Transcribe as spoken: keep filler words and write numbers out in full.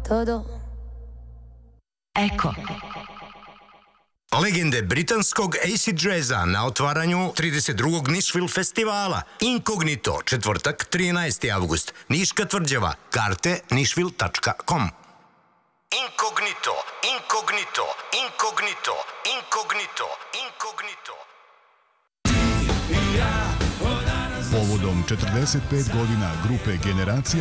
todo. Eko. Legende britanskog acid jazza na otvaranju trideset drugog Nashville festivala. Inkognito, četvrtak, trinaesti avgust. Niška tvrđava. Karte nashville tačka com. Inkognito, inkognito, inkognito, inkognito, inkognito. Povodom četrdeset pet godina grupe Generacija